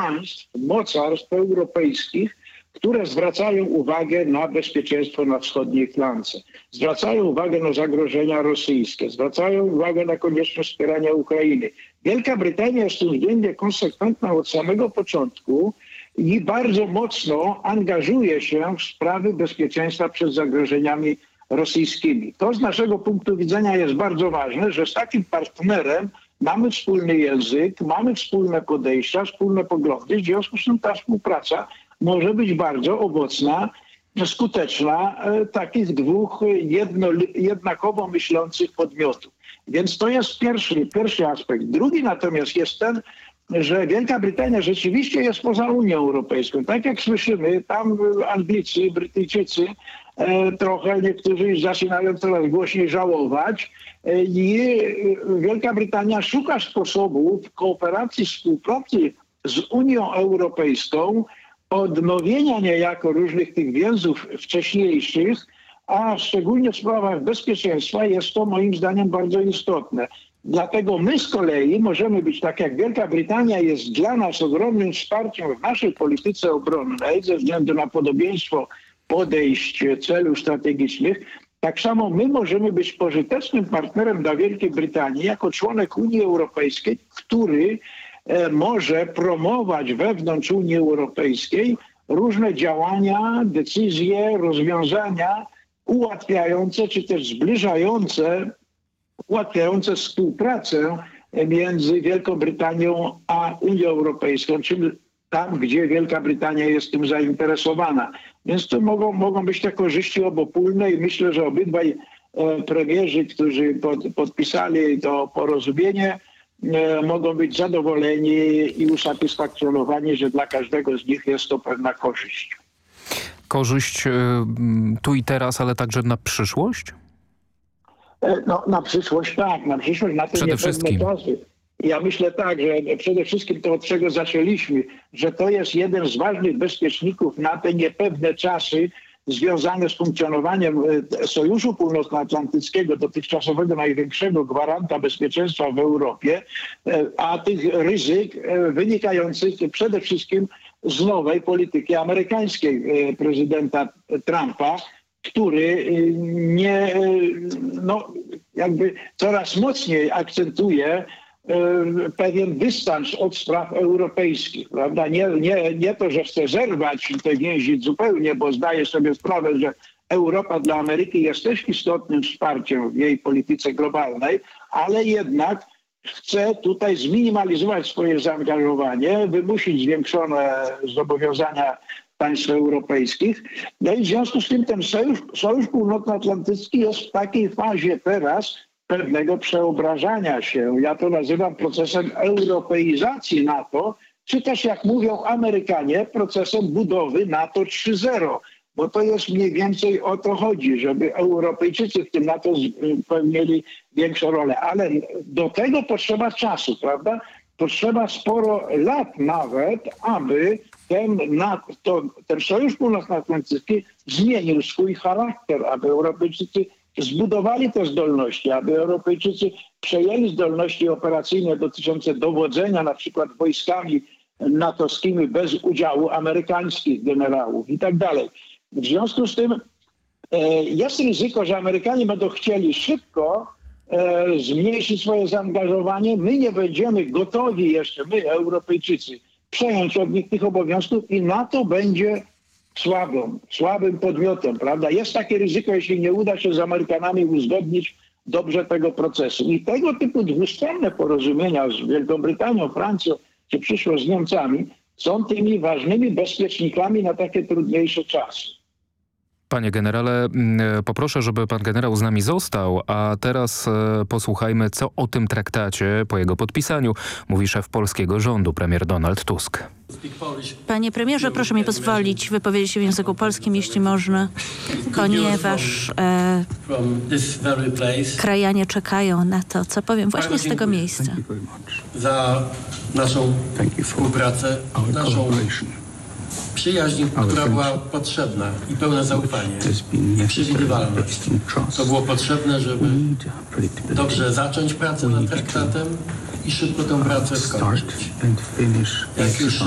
państw, mocarstw europejskich, które zwracają uwagę na bezpieczeństwo na wschodniej flance, zwracają uwagę na zagrożenia rosyjskie, zwracają uwagę na konieczność wspierania Ukrainy. Wielka Brytania jest tu względnie konsekwentna od samego początku i bardzo mocno angażuje się w sprawy bezpieczeństwa przed zagrożeniami rosyjskimi. To z naszego punktu widzenia jest bardzo ważne, że z takim partnerem mamy wspólny język, mamy wspólne podejścia, wspólne poglądy. W związku z tym ta współpraca może być bardzo owocna, skuteczna takich dwóch jednakowo myślących podmiotów. Więc to jest pierwszy aspekt. Drugi natomiast jest ten, że Wielka Brytania rzeczywiście jest poza Unią Europejską. Tak jak słyszymy, tam Anglicy, Brytyjczycy trochę niektórzy zaczynają coraz głośniej żałować i Wielka Brytania szuka sposobów kooperacji, współpracy z Unią Europejską, odnowienia niejako różnych tych więzów wcześniejszych, a szczególnie w sprawach bezpieczeństwa jest to moim zdaniem bardzo istotne. Dlatego my z kolei możemy być, tak jak Wielka Brytania jest dla nas ogromnym wsparciem w naszej polityce obronnej ze względu na podobieństwo podejść, celów strategicznych, tak samo my możemy być pożytecznym partnerem dla Wielkiej Brytanii jako członek Unii Europejskiej, który może promować wewnątrz Unii Europejskiej różne działania, decyzje, rozwiązania ułatwiające czy też zbliżające, ułatwiające współpracę między Wielką Brytanią a Unią Europejską, czyli tam, gdzie Wielka Brytania jest tym zainteresowana. Więc to mogą być te korzyści obopólne i myślę, że obydwaj premierzy, którzy podpisali to porozumienie, mogą być zadowoleni i usatysfakcjonowani, że dla każdego z nich jest to pewna korzyść. Korzyść tu i teraz, ale także na przyszłość? No, na przyszłość tak, na przyszłość, na te niepewne czasy. Ja myślę tak, że przede wszystkim to, od czego zaczęliśmy, że to jest jeden z ważnych bezpieczników na te niepewne czasy związane z funkcjonowaniem Sojuszu Północnoatlantyckiego, dotychczasowego największego gwaranta bezpieczeństwa w Europie, a tych ryzyk wynikających przede wszystkim z nowej polityki amerykańskiej prezydenta Trumpa, który jakby coraz mocniej akcentuje pewien dystans od spraw europejskich, prawda? Nie to, że chce zerwać te więzi zupełnie, bo zdaje sobie sprawę, że Europa dla Ameryki jest też istotnym wsparciem w jej polityce globalnej, ale jednak chce tutaj zminimalizować swoje zaangażowanie, wymusić zwiększone zobowiązania państw europejskich. No i w związku z tym ten Sojusz Północnoatlantycki jest w takiej fazie teraz pewnego przeobrażania się. Ja to nazywam procesem europeizacji NATO, czy też jak mówią Amerykanie, procesem budowy NATO 3.0. Bo to jest mniej więcej o to chodzi, żeby Europejczycy w tym NATO pełnili większą rolę. Ale do tego potrzeba czasu, prawda? Potrzeba sporo lat nawet, aby ten Sojusz Północnoatlantycki zmienił swój charakter, aby Europejczycy zbudowali te zdolności, aby Europejczycy przejęli zdolności operacyjne dotyczące dowodzenia na przykład wojskami natowskimi bez udziału amerykańskich generałów i tak dalej. W związku z tym jest ryzyko, że Amerykanie będą chcieli szybko zmniejszyć swoje zaangażowanie. My nie będziemy gotowi jeszcze, my Europejczycy, przejąć od nich tych obowiązków i NATO będzie słabym podmiotem, prawda? Jest takie ryzyko, jeśli nie uda się z Amerykanami uzgodnić dobrze tego procesu. I tego typu dwustronne porozumienia z Wielką Brytanią, Francją, czy przyszło z Niemcami, są tymi ważnymi bezpiecznikami na takie trudniejsze czasy. Panie generale, poproszę, żeby pan generał z nami został, a teraz posłuchajmy, co o tym traktacie po jego podpisaniu mówi szef polskiego rządu, premier Donald Tusk. Panie premierze, proszę mi pozwolić wypowiedzieć się w języku polskim, jeśli można, ponieważ krajanie czekają na to, co powiem właśnie z tego miejsca. Za naszą współpracę, naszą przyjaźń, która była potrzebna i pełne zaufanie, przewidywalność. To było potrzebne, żeby dobrze zacząć pracę nad traktatem i szybko tę pracę skończyć. Jak już